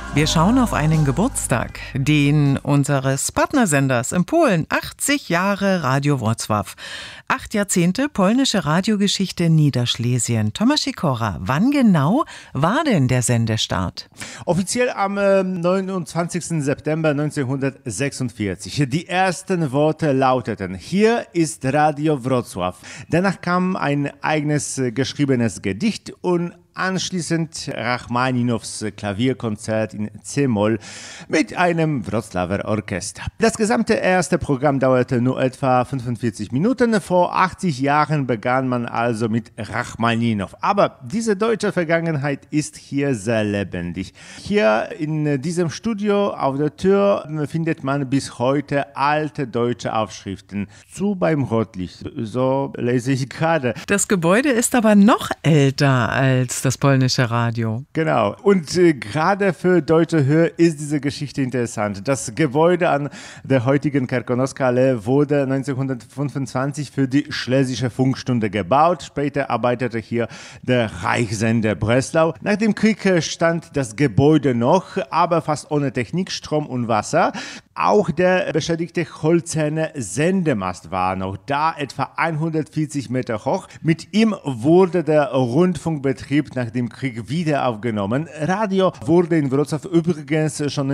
Wir schauen auf einen Geburtstag, den unseres Partnersenders in Polen. 80 Jahre Radio Wrocław. 8 Jahrzehnte polnische Radiogeschichte in Niederschlesien. Tomasz Sikora, wann genau war denn der Sendestart? Offiziell am 29. September 1946. Die ersten Worte lauteten: Hier ist Radio Wrocław. Danach kam ein eigenes geschriebenes Gedicht und anschließend Rachmaninows Klavierkonzert in C-Moll mit einem Wrocławer Orchester. Das gesamte erste Programm dauerte nur etwa 45 Minuten. Vor 80 Jahren begann man also mit Rachmaninow. Aber diese deutsche Vergangenheit ist hier sehr lebendig. Hier in diesem Studio auf der Tür findet man bis heute alte deutsche Aufschriften. Zu beim Rotlicht, so lese ich gerade. Das Gebäude ist aber noch älter als das polnische Radio. Genau. Und gerade für deutsche Hörer ist diese Geschichte interessant. Das Gebäude an der heutigen Kerkonoska-Allee wurde 1925 für die Schlesische Funkstunde gebaut. Später arbeitete hier der Reichssender Breslau. Nach dem Krieg stand das Gebäude noch, aber fast ohne Technik, Strom und Wasser. Auch der beschädigte hölzerne Sendemast war noch da, etwa 140 Meter hoch. Mit ihm wurde der Rundfunkbetrieb nach dem Krieg wieder aufgenommen. Radio wurde in Wrocław übrigens schon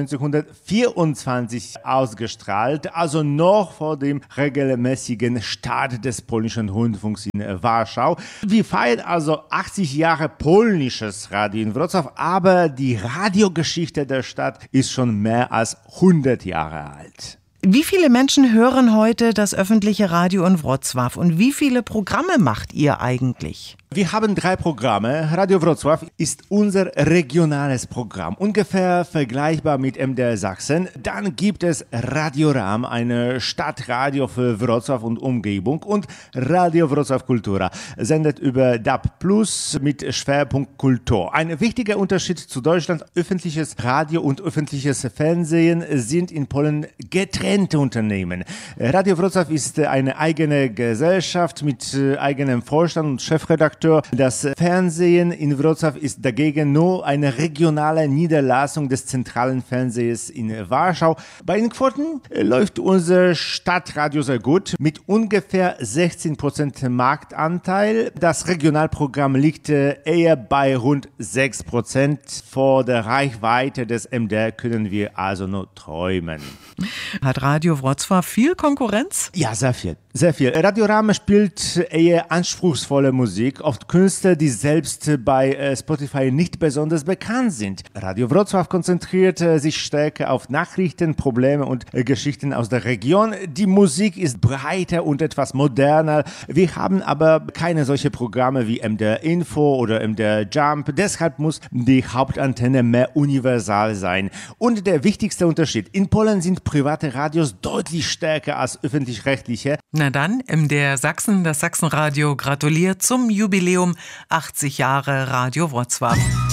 1924 ausgestrahlt, also noch vor dem regelmäßigen Start des polnischen Rundfunks in Warschau. Wir feiern also 80 Jahre polnisches Radio in Wrocław, aber die Radiogeschichte der Stadt ist schon mehr als 100 Jahre alt. Wie viele Menschen hören heute das öffentliche Radio in Wrocław und wie viele Programme macht ihr eigentlich? Wir haben 3 Programme. Radio Wrocław ist unser regionales Programm, ungefähr vergleichbar mit MDR Sachsen. Dann gibt es Radio Ram, eine Stadtradio für Wrocław und Umgebung, und Radio Wrocław Kultura, sendet über DAB+ mit Schwerpunkt Kultur. Ein wichtiger Unterschied zu Deutschland: öffentliches Radio und öffentliches Fernsehen sind in Polen getrennte Unternehmen. Radio Wrocław ist eine eigene Gesellschaft mit eigenem Vorstand und Chefredakteur. Das Fernsehen in Wrocław ist dagegen nur eine regionale Niederlassung des zentralen Fernsehens in Warschau. Bei den Quoten läuft unser Stadtradio sehr gut mit ungefähr 16% Marktanteil. Das Regionalprogramm liegt eher bei rund 6%. Vor der Reichweite des MDR können wir also nur träumen. Hat Radio Wrocław viel Konkurrenz? Ja, sehr viel. Sehr viel. Radio Ram spielt eher anspruchsvolle Musik, oft Künstler, die selbst bei Spotify nicht besonders bekannt sind. Radio Wrocław konzentriert sich stärker auf Nachrichten, Probleme und Geschichten aus der Region. Die Musik ist breiter und etwas moderner. Wir haben aber keine solche Programme wie MDR Info oder MDR Jump. Deshalb muss die Hauptantenne mehr universal sein. Und der wichtigste Unterschied: In Polen sind private Radios deutlich stärker als öffentlich-rechtliche. Na dann, MDR Sachsen, das Sachsenradio gratuliert zum Jubiläum 80 Jahre Radio Wrocław.